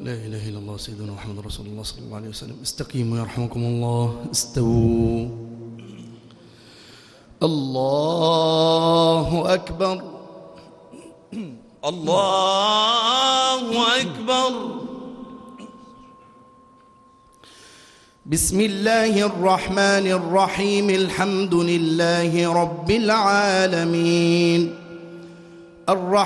لا إله إلا الله سيدنا محمد رسول الله صلى الله عليه وسلم. استقيموا يرحمكم الله. استووا. الله أكبر. الله أكبر. بسم الله الرحمن الرحيم. الحمد لله رب العالمين.